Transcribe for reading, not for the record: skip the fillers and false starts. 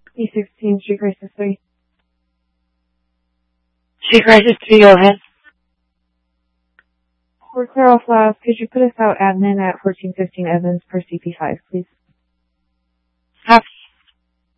E16, Street Crisis 3. Street Crisis 3, go ahead. We're clear off last. Could you put us out admin at 1415 Evans per CP5, please? Copy.